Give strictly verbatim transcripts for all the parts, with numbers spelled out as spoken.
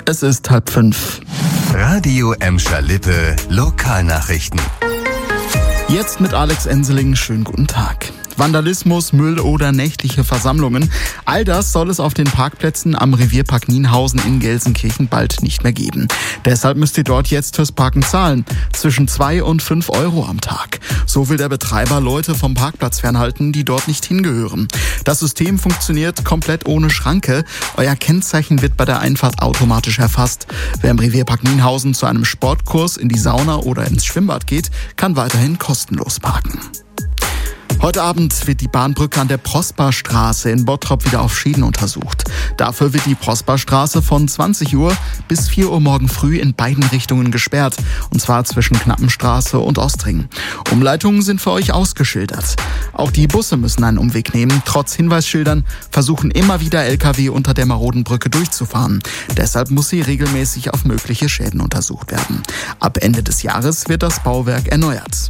Es ist halb fünf. Radio Emscher Lippe, Lokalnachrichten. Jetzt mit Alex Enseling, schönen guten Tag. Vandalismus, Müll oder nächtliche Versammlungen. All das soll es auf den Parkplätzen am Revierpark Nienhausen in Gelsenkirchen bald nicht mehr geben. Deshalb müsst ihr dort jetzt fürs Parken zahlen. Zwischen zwei und fünf Euro am Tag. So will der Betreiber Leute vom Parkplatz fernhalten, die dort nicht hingehören. Das System funktioniert komplett ohne Schranke. Euer Kennzeichen wird bei der Einfahrt automatisch erfasst. Wer im Revierpark Nienhausen zu einem Sportkurs, in die Sauna oder ins Schwimmbad geht, kann weiterhin kostenlos parken. Heute Abend wird die Bahnbrücke an der Prosperstraße in Bottrop wieder auf Schäden untersucht. Dafür wird die Prosperstraße von zwanzig Uhr bis vier Uhr morgen früh in beiden Richtungen gesperrt. Und zwar zwischen Knappenstraße und Ostring. Umleitungen sind für euch ausgeschildert. Auch die Busse müssen einen Umweg nehmen. Trotz Hinweisschildern versuchen immer wieder L K W unter der maroden Brücke durchzufahren. Deshalb muss sie regelmäßig auf mögliche Schäden untersucht werden. Ab Ende des Jahres wird das Bauwerk erneuert.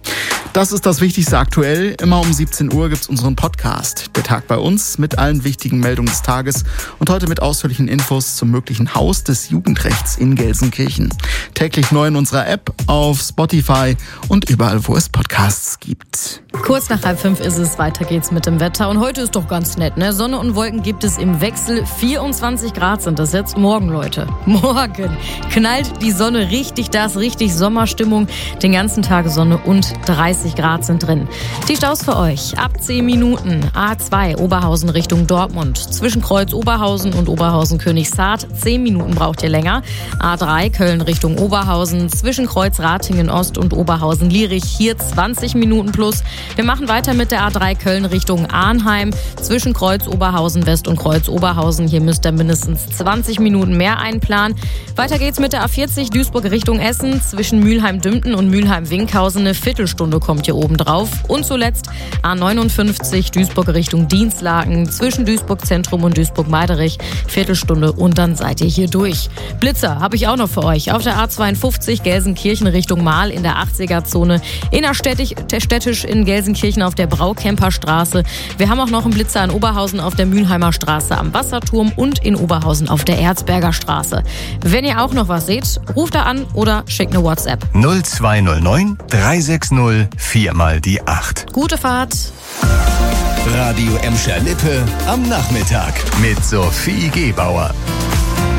Das ist das Wichtigste aktuell. Immer um siebzehn Uhr gibt's unseren Podcast. Der Tag bei uns mit allen wichtigen Meldungen des Tages und heute mit ausführlichen Infos zum möglichen Haus des Jugendrechts in Gelsenkirchen. Täglich neu in unserer App, auf Spotify und überall, wo es Podcasts gibt. Kurz nach halb fünf ist es, weiter geht's mit dem Wetter. Und heute ist doch ganz nett, ne? Sonne und Wolken gibt es im Wechsel. vierundzwanzig Grad sind das jetzt. Morgen, Leute. Morgen knallt die Sonne richtig, da ist richtig Sommerstimmung. Den ganzen Tag Sonne und dreißig Grad sind drin. Die Staus für euch. Ab zehn Minuten. A zwei Oberhausen Richtung Dortmund. Zwischen Kreuz Oberhausen und Oberhausen Königshardt. zehn Minuten braucht ihr länger. A drei Köln Richtung Oberhausen. Zwischen Kreuz Ratingen Ost und Oberhausen Lierich. Hier zwanzig Minuten plus. Wir machen weiter mit der A drei Köln Richtung Arnheim. Zwischen Kreuz Oberhausen West und Kreuz Oberhausen. Hier müsst ihr mindestens zwanzig Minuten mehr einplanen. Weiter geht's mit der A vierzig Duisburg Richtung Essen. Zwischen Mülheim-Dümpen und Mülheim-Winkhausen eine Viertelstunde kommt hier oben drauf. Und zuletzt A neunundfünfzig Duisburg Richtung Dienstlaken. Zwischen Duisburg Zentrum und Duisburg-Meiderich. Viertelstunde und dann seid ihr hier durch. Blitzer habe ich auch noch für euch. Auf der A zweiundfünfzig Gelsenkirchen Richtung Mahl in der achtziger-Zone. Innerstädtisch städtisch in Gelsenkirchen auf der Braukemper Straße. Wir haben auch noch einen Blitzer in Oberhausen auf der Mülheimer Straße am Wasserturm und in Oberhausen auf der Erzberger Straße. Wenn ihr auch noch was seht, ruft da an oder schickt eine WhatsApp. null zwei null neun drei sechs null vier mal die acht. Gute Fahrt. Radio Emscher Lippe am Nachmittag mit Sophie Gebauer.